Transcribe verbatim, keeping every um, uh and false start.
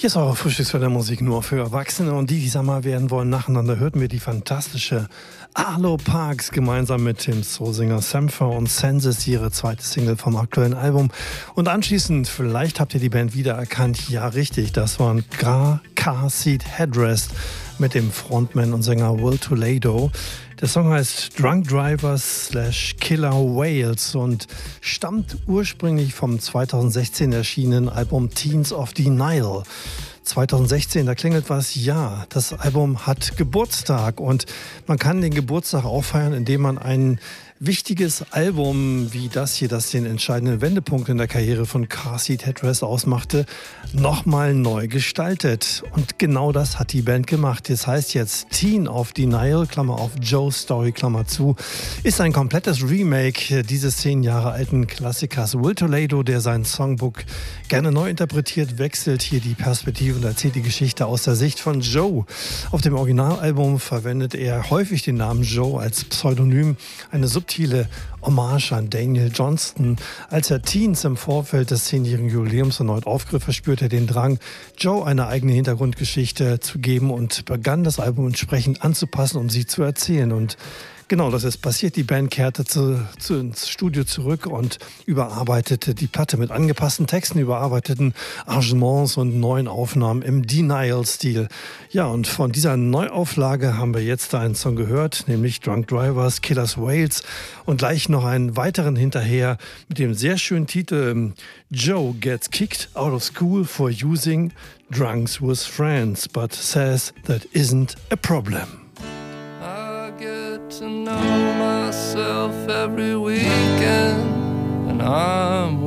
Hier ist eure Frühstücksfördermusik nur für Erwachsene und die, die Sommer werden wollen. Nacheinander hörten wir die fantastische Arlo Parks gemeinsam mit dem Soulsinger Sampher und Senses, ihre zweite Single vom aktuellen Album. Und anschließend, vielleicht habt ihr die Band wiedererkannt, ja richtig, das waren Car Seat Headrest mit dem Frontman und Sänger Will Toledo. Der Song heißt Drunk Drivers slash Killer Whales und stammt ursprünglich vom zweitausendsechzehn erschienenen Album Teens of Denial. zweitausendsechzehn, da klingelt was, ja, das Album hat Geburtstag und man kann den Geburtstag auch feiern, indem man ein wichtiges Album wie das hier, das den entscheidenden Wendepunkt in der Karriere von Car Seat Headrest ausmachte, nochmal neu gestaltet. Und genau das hat die Band gemacht. Das heißt jetzt Teen of Denial, Klammer auf Joe's Story, Klammer zu, ist ein komplettes Remake dieses zehn Jahre alten Klassikers. Will Toledo, der sein Songbook gerne neu interpretiert, wechselt hier die Perspektive und erzählt die Geschichte aus der Sicht von Joe. Auf dem Originalalbum verwendet er häufig den Namen Joe als Pseudonym, eine subtile Hommage an Daniel Johnston. Als er Teens im Vorfeld des zehnjährigen Jubiläums erneut aufgriff, verspürte er den Drang, Joe eine eigene Hintergrundgeschichte zu geben und begann das Album entsprechend anzupassen, um sie zu erzählen. Und genau, das ist passiert. Die Band kehrte zu, zu, ins Studio zurück und überarbeitete die Platte mit angepassten Texten, überarbeiteten Arrangements und neuen Aufnahmen im Denial-Stil. Ja, und von dieser Neuauflage haben wir jetzt einen Song gehört, nämlich Drunk Drivers, Killers Whales und gleich noch einen weiteren hinterher mit dem sehr schönen Titel Joe gets kicked out of school for using drunks with friends, but says that isn't a problem. To know myself every weekend, and I'm